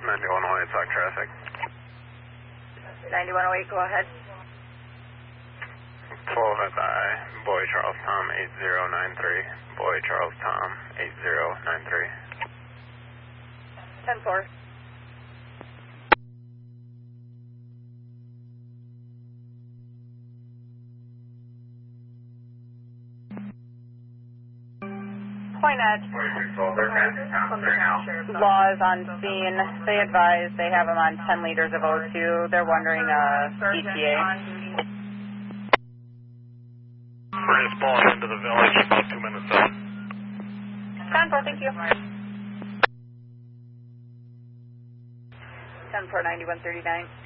9108, talk traffic. 9108, go ahead. 12 SI, Boy Charles Tom 8093. Boy Charles Tom 8093. 10-4. Point at law is on scene. They advise they have them on 10 liters of O2. They're wondering ETA. We're just pulling into the village about 2 minutes out. 10-4, thank you. 10-4, 9139.